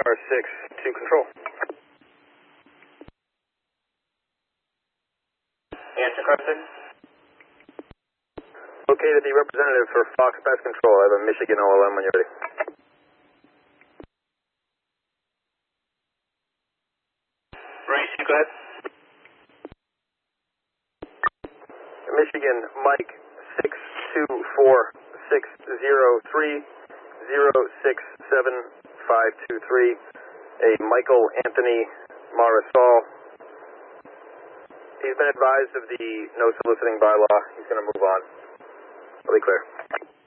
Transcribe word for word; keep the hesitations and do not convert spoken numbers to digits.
car six to control. Answer car six. Located the representative for Fox Pest Control. I have a Michigan O L M when you're ready. Racing, go ahead. Michigan, Mike, six two four six zero three zero six seven five two three. A Michael Anthony Marisol. He's been advised of the no soliciting bylaw. He's going to move on. I'll be clear.